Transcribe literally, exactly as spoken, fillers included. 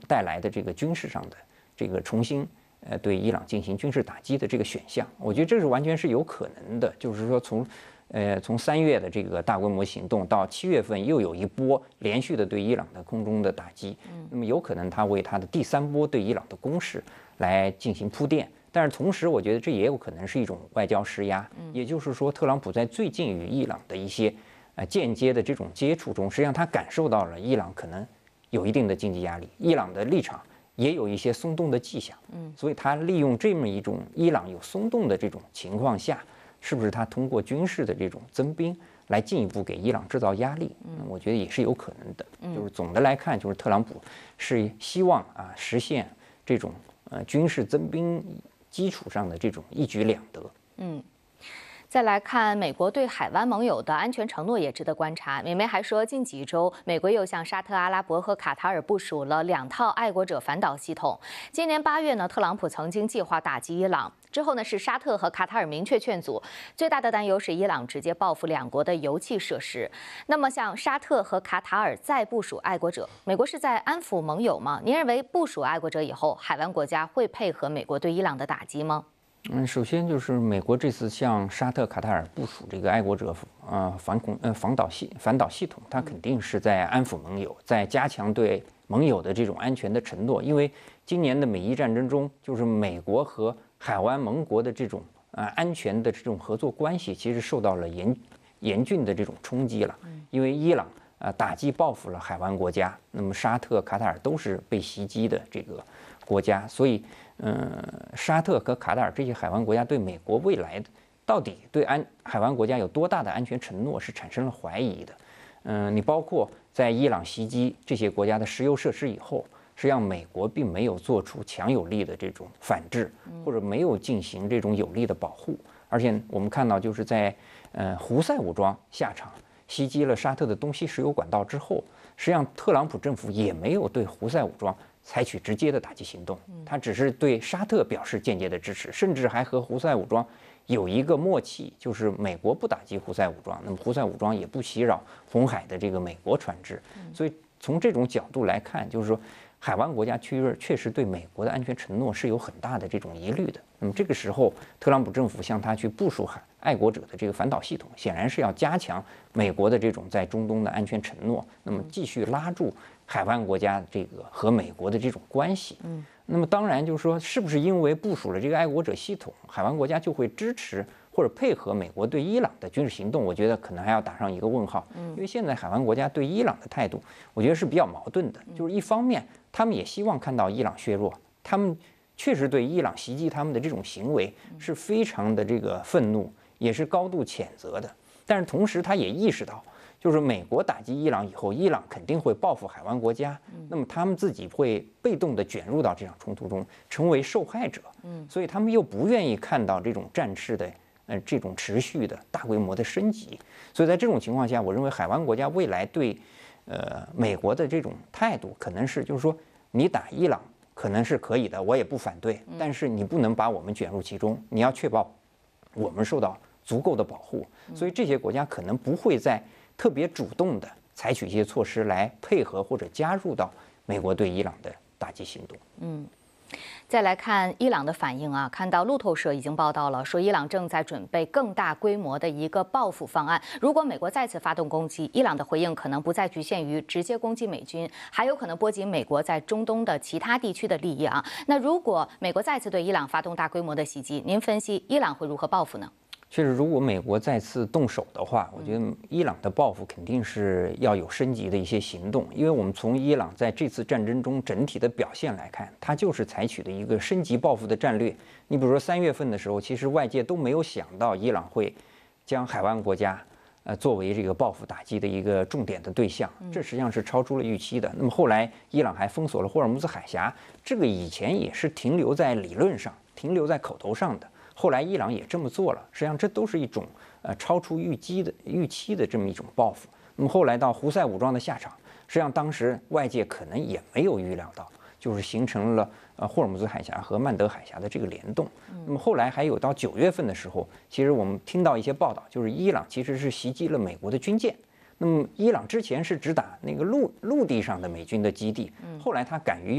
带来的这个军事上的这个重新呃对伊朗进行军事打击的这个选项。我觉得这是完全是有可能的，就是说从。呃，从三月的这个大规模行动到七月份又有一波连续的对伊朗的空中的打击，那么有可能他为他的第三波对伊朗的攻势来进行铺垫。但是同时，我觉得这也有可能是一种外交施压，也就是说，特朗普在最近与伊朗的一些呃间接的这种接触中，实际上他感受到了伊朗可能有一定的经济压力，伊朗的立场也有一些松动的迹象，嗯，所以他利用这么一种伊朗有松动的这种情况下。是不是他通过军事的这种增兵来进一步给伊朗制造压力？嗯，我觉得也是有可能的。就是总的来看，就是特朗普是希望啊实现这种呃军事增兵基础上的这种一举两得。 嗯。再来看美国对海湾盟友的安全承诺也值得观察。美媒还说，近几周美国又向沙特阿拉伯和卡塔尔部署了两套爱国者反导系统。今年八月呢，特朗普曾经计划打击伊朗，之后呢是沙特和卡塔尔明确劝阻。最大的担忧是伊朗直接报复两国的油气设施。那么像沙特和卡塔尔再部署爱国者，美国是在安抚盟友吗？您认为部署爱国者以后，海湾国家会配合美国对伊朗的打击吗？ 嗯，首先就是美国这次向沙特、卡塔尔部署这个爱国者呃反恐呃防导系反导系统，它肯定是在安抚盟友，在加强对盟友的这种安全的承诺。因为今年的美伊战争中，就是美国和海湾盟国的这种呃安全的这种合作关系，其实受到了严严峻的这种冲击了。因为伊朗呃打击报复了海湾国家，那么沙特、卡塔尔都是被袭击的这个国家，所以。嗯，沙特和卡塔尔这些海湾国家对美国未来的到底对安海湾国家有多大的安全承诺是产生了怀疑的。嗯，你包括在伊朗袭击这些国家的石油设施以后，实际上美国并没有做出强有力的这种反制，或者没有进行这种有力的保护。而且我们看到，就是在呃胡塞武装下场袭击了沙特的东西石油管道之后，实际上特朗普政府也没有对胡塞武装采取直接的打击行动，他只是对沙特表示间接的支持，甚至还和胡塞武装有一个默契，就是美国不打击胡塞武装，那么胡塞武装也不袭扰红海的这个美国船只。所以从这种角度来看，就是说海湾国家确确实对美国的安全承诺是有很大的这种疑虑的。那么这个时候，特朗普政府向他去部署海爱国者的这个反导系统，显然是要加强美国的这种在中东的安全承诺，那么继续拉住海湾国家这个和美国的这种关系。嗯，那么当然就是说，是不是因为部署了这个爱国者系统，海湾国家就会支持或者配合美国对伊朗的军事行动？我觉得可能还要打上一个问号。嗯，因为现在海湾国家对伊朗的态度，我觉得是比较矛盾的。就是一方面，他们也希望看到伊朗削弱，他们确实对伊朗袭击他们的这种行为是非常的这个愤怒，也是高度谴责的。但是同时，他也意识到，就是美国打击伊朗以后，伊朗肯定会报复海湾国家，那么他们自己会被动地卷入到这场冲突中，成为受害者。嗯，所以他们又不愿意看到这种战事的呃这种持续的大规模的升级。所以在这种情况下，我认为海湾国家未来对呃美国的这种态度，可能是就是说，你打伊朗可能是可以的，我也不反对，但是你不能把我们卷入其中，你要确保我们受到足够的保护。所以这些国家可能不会在特别主动地采取一些措施来配合或者加入到美国对伊朗的打击行动。 嗯，再来看伊朗的反应啊，看到路透社已经报道了，说伊朗正在准备更大规模的一个报复方案。如果美国再次发动攻击，伊朗的回应可能不再局限于直接攻击美军，还有可能波及美国在中东的其他地区的利益啊。那如果美国再次对伊朗发动大规模的袭击，您分析伊朗会如何报复呢？ 确实，如果美国再次动手的话，我觉得伊朗的报复肯定是要有升级的一些行动，因为我们从伊朗在这次战争中整体的表现来看，它就是采取的一个升级报复的战略。你比如说三月份的时候，其实外界都没有想到伊朗会将海湾国家呃作为这个报复打击的一个重点的对象，这实际上是超出了预期的。那么后来伊朗还封锁了霍尔木兹海峡，这个以前也是停留在理论上、停留在口头上的。后来伊朗也这么做了，实际上这都是一种呃超出预期的预期的这么一种报复。那么后来到胡塞武装的下场，实际上当时外界可能也没有预料到，就是形成了呃霍尔木兹海峡和曼德海峡的这个联动。那么后来还有到九月份的时候，其实我们听到一些报道，就是伊朗其实是袭击了美国的军舰。那么伊朗之前是只打那个陆陆地上的美军的基地，后来他敢于